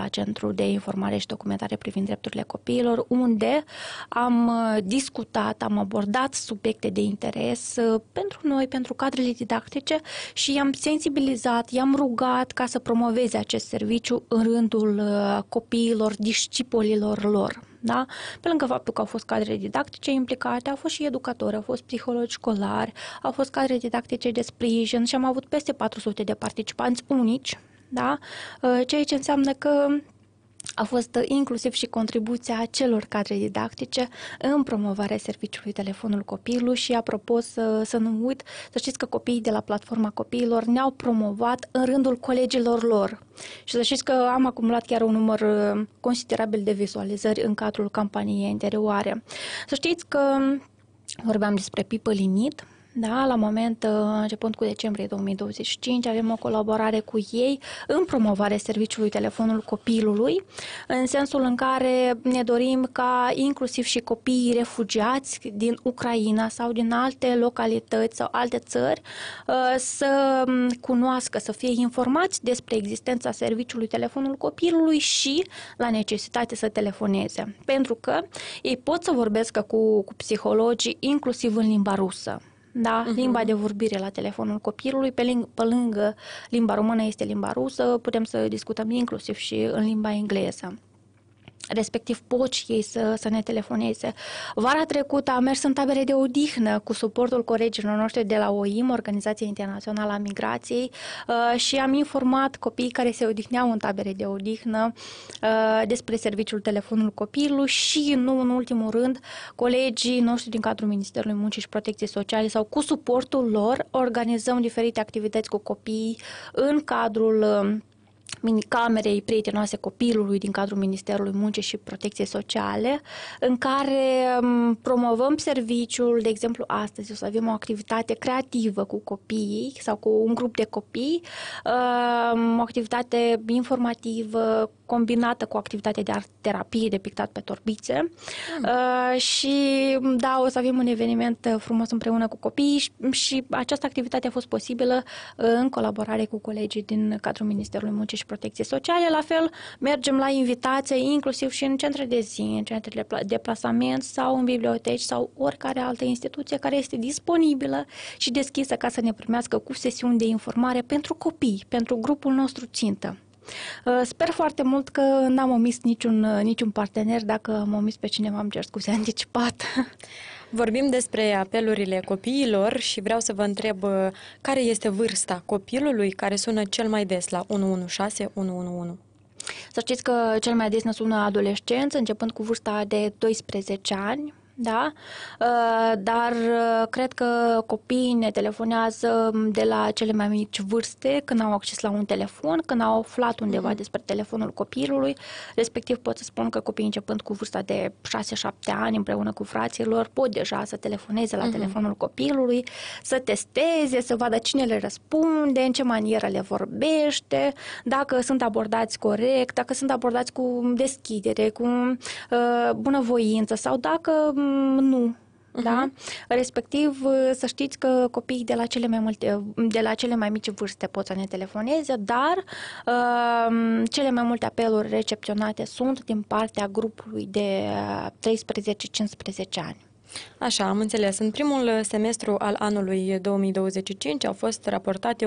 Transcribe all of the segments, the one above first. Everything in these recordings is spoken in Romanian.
Centrul de Informare și Documentare privind drepturile copiilor, unde am discutat, am abordat subiecte de interes pentru noi, pentru cadrele didactice și i-am sensibilizat, i-am rugat ca să promoveze acest serviciu în rândul copiilor, discipolilor lor. Da? Pe lângă faptul că au fost cadre didactice implicate, au fost și educatori, au fost psihologi școlari, au fost cadre didactice de sprijin și am avut peste 400 de participanți unici, da? Ceea ce înseamnă că a fost inclusiv și contribuția celor cadre didactice în promovarea serviciului Telefonul Copilului și, apropo, să nu uit, să știți că copiii de la Platforma Copiilor ne-au promovat în rândul colegilor lor. Și să știți că am acumulat chiar un număr considerabil de vizualizări în cadrul campaniei anterioare. Să știți că vorbeam despre People in Need. Da, la moment, începând cu decembrie 2025, avem o colaborare cu ei în promovarea serviciului Telefonul Copilului, în sensul în care ne dorim ca inclusiv și copiii refugiați din Ucraina sau din alte localități sau alte țări să cunoască, să fie informați despre existența serviciului Telefonul Copilului și la necesitate să telefoneze. Pentru că ei pot să vorbească cu psihologii inclusiv în limba rusă. Da, limba de vorbire la Telefonul Copilului, pe lângă limba română este limba rusă, putem să discutăm inclusiv și în limba engleză. Respectiv pot și ei să ne telefoneze. Vara trecută am mers în tabere de odihnă cu suportul colegilor noștri de la OIM, Organizația Internațională a Migrației, și am informat copiii care se odihneau în tabere de odihnă despre serviciul Telefonul Copilului și, nu în ultimul rând, colegii noștri din cadrul Ministerului Muncii și Protecției Sociale sau cu suportul lor organizăm diferite activități cu copiii în cadrul minicamerei prietenoase copilului din cadrul Ministerului Muncii și Protecției Sociale, în care promovăm serviciul. De exemplu, astăzi o să avem o activitate creativă cu copiii sau cu un grup de copii, o activitate informativă combinată cu activitatea de art-terapie de pictat pe torbițe. Și da, o să avem un eveniment frumos împreună cu copiii și această activitate a fost posibilă în colaborare cu colegii din cadrul Ministerului Muncii și Protecție Sociale. La fel, mergem la invitație inclusiv și în centre de zi, în centre de plasament sau în biblioteci sau oricare altă instituție care este disponibilă și deschisă ca să ne primească cu sesiuni de informare pentru copii, pentru grupul nostru țintă. Sper foarte mult că n-am omis niciun partener. Dacă am omis pe cineva, îmi cer scuze anticipat. Vorbim despre apelurile copiilor și vreau să vă întreb care este vârsta copilului care sună cel mai des la 116 111. Să știți că cel mai des ne sună adolescenți, începând cu vârsta de 12 ani. Da? Dar cred că copiii ne telefonează de la cele mai mici vârste, când au acces la un telefon, când au aflat undeva despre telefonul copilului. Respectiv pot să spun că copiii începând cu vârsta de 6-7 ani împreună cu frații lor pot deja să telefoneze la telefonul copilului, să testeze, să vadă cine le răspunde, în ce manieră le vorbește, dacă sunt abordați corect, dacă sunt abordați cu deschidere, cu bunăvoință sau dacă nu. Da? Respectiv, să știți că copiii de la cele mai mici vârste pot să ne telefoneze, dar cele mai multe apeluri recepționate sunt din partea grupului de 13-15 ani. Așa, am înțeles. În primul semestru al anului 2025 au fost raportate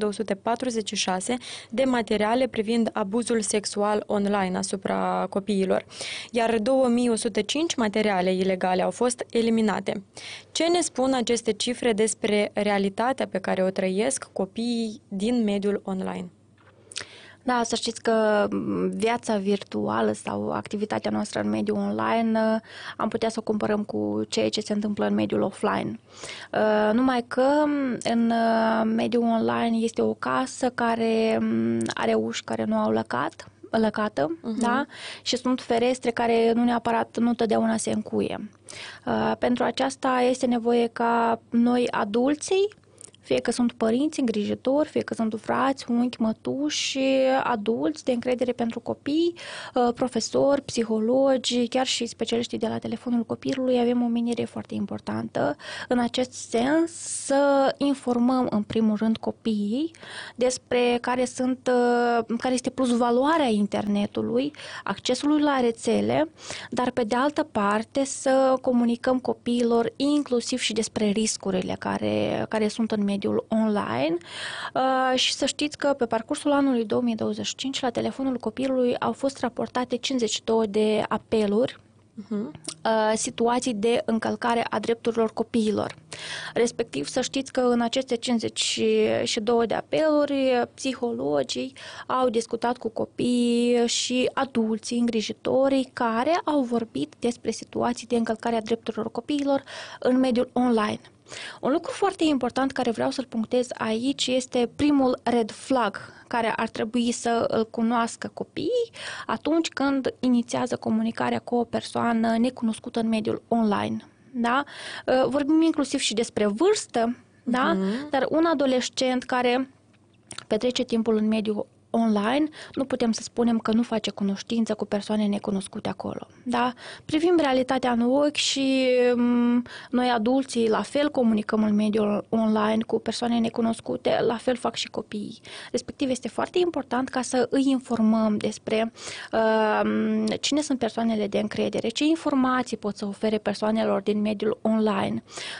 1246 de materiale privind abuzul sexual online asupra copiilor, iar 2105 materiale ilegale au fost eliminate. Ce ne spun aceste cifre despre realitatea pe care o trăiesc copiii din mediul online? Da, să știți că viața virtuală sau activitatea noastră în mediul online am putea să o comparăm cu ceea ce se întâmplă în mediul offline. Numai că în mediul online este o casă care are uși care nu au lăcată, da? Și sunt ferestre care nu totdeauna se încuie. Pentru aceasta este nevoie ca noi, adulții, fie că sunt părinți îngrijitori, fie că sunt frați, unchi, mătuși, adulți de încredere pentru copii, profesori, psihologi, chiar și specialiștii de la telefonul copilului, avem o menire foarte importantă în acest sens să informăm în primul rând copiii despre care este plus valoarea internetului, accesului la rețele, dar pe de altă parte să comunicăm copiilor inclusiv și despre riscurile care sunt în mediul online și să știți că pe parcursul anului 2025 la telefonul copilului au fost raportate 52 de apeluri, situații de încălcare a drepturilor copiilor. Respectiv, să știți că în aceste 52 de apeluri, psihologii au discutat cu copiii și adulții îngrijitorii care au vorbit despre situații de încălcare a drepturilor copiilor în mediul online. Un lucru foarte important care vreau să-l punctez aici este primul red flag care ar trebui să îl cunoască copiii atunci când inițiază comunicarea cu o persoană necunoscută în mediul online. Da? Vorbim inclusiv și despre vârstă, da? Dar un adolescent care petrece timpul în mediul online, nu putem să spunem că nu face cunoștință cu persoane necunoscute acolo. Da? Privim realitatea în ochi și noi adulții la fel comunicăm în mediul online cu persoane necunoscute, la fel fac și copiii. Respectiv este foarte important ca să îi informăm despre cine sunt persoanele de încredere, ce informații pot să ofere persoanelor din mediul online,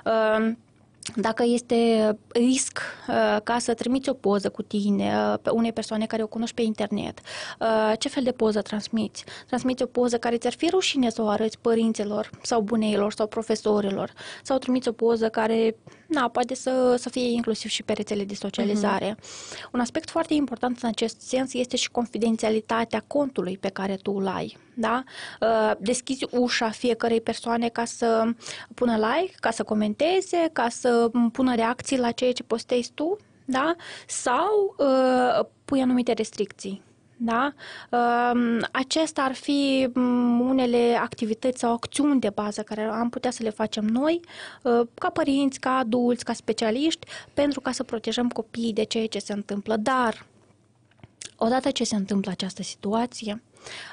dacă este risc ca să trimiți o poză cu tine pe unei persoane care o cunoști pe internet, ce fel de poză transmiți? Transmiți o poză care ți-ar fi rușine să o arăți părinților sau buneilor sau profesorilor sau trimiți o poză care poate să fie inclusiv și pe rețele de socializare. Un aspect foarte important în acest sens este și confidențialitatea contului pe care tu îl ai. Da? Deschizi ușa fiecărei persoane ca să pună like, ca să comenteze, ca să pună reacții la ceea ce postezi tu, da? Sau pui anumite restricții. Da? Acestea ar fi unele activități sau acțiuni de bază care am putea să le facem noi, ca părinți, ca adulți, ca specialiști, pentru ca să protejăm copiii de ceea ce se întâmplă. Dar, odată ce se întâmplă această situație,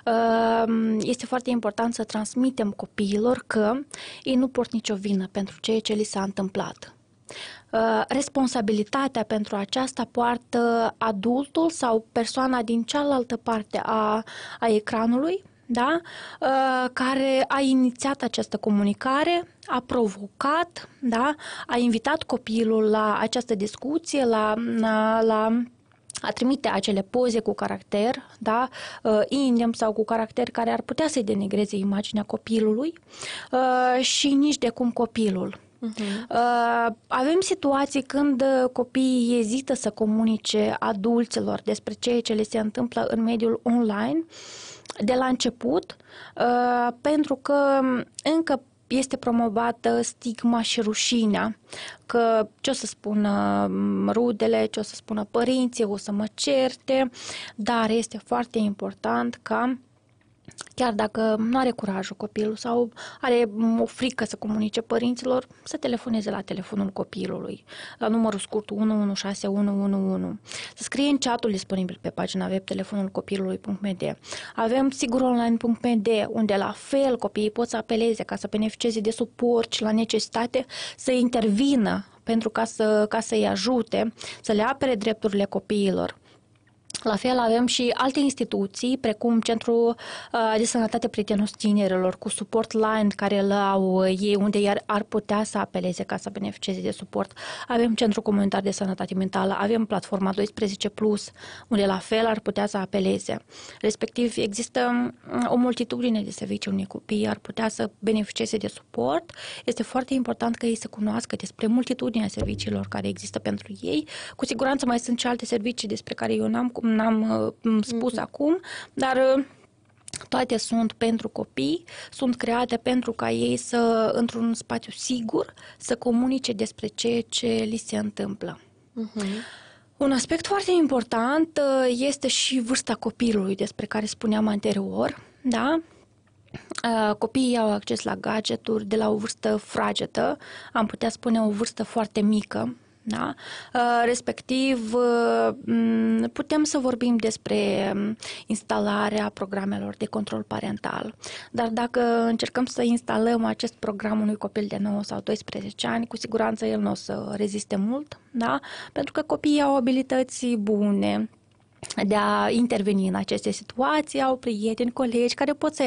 este foarte important să transmitem copiilor că ei nu port nicio vină pentru ceea ce li s-a întâmplat. Responsabilitatea pentru aceasta poartă adultul sau persoana din cealaltă parte a ecranului, da? Care a inițiat această comunicare, a provocat, da? A invitat copilul la această discuție, a trimite acele poze cu caracter, da, indem sau cu caracter care ar putea să-i denigreze imaginea copilului și nici de cum copilul. Avem situații când copiii ezită să comunice adulților despre ceea ce le se întâmplă în mediul online de la început, pentru că încă este promovată stigma și rușinea, că ce o să spună rudele, ce o să spună părinții, o să mă certe, dar este foarte important ca chiar dacă nu are curajul copilul sau are o frică să comunice părinților, să telefoneze la telefonul copilului, la numărul scurt 116111, să scrie în chatul disponibil pe pagina web telefonul copilului.md. Avem siguronline.md, unde la fel copiii pot să apeleze ca să beneficieze de suport și la necesitate să intervină pentru ca să-i ajute, să le apere drepturile copiilor. La fel avem și alte instituții, precum Centrul de Sănătate Prietenos Tinerilor, cu suport line care îl au ei, unde iar ar putea să apeleze ca să beneficieze de suport. Avem Centrul Comunitar de Sănătate Mentală, avem platforma 12+, unde la fel ar putea să apeleze. Respectiv, există o multitudine de servicii unde copiii ar putea să beneficieze de suport. Este foarte important că ei să cunoască despre multitudinea serviciilor care există pentru ei. Cu siguranță mai sunt și alte servicii despre care eu n-am spus acum, dar toate sunt pentru copii, sunt create pentru ca ei să, într-un spațiu sigur, să comunice despre ceea ce li se întâmplă. Un aspect foarte important este și vârsta copilului, despre care spuneam anterior, da? Copiii au acces la gadgeturi de la o vârstă fragedă, am putea spune o vârstă foarte mică, Da? Respectiv, putem să vorbim despre instalarea programelor de control parental. Dar dacă încercăm să instalăm acest program unui copil de 9 sau 12 ani, cu siguranță el nu o să reziste mult, da? Pentru că copiii au abilități bune de a interveni în aceste situații, au prieteni, colegi care pot să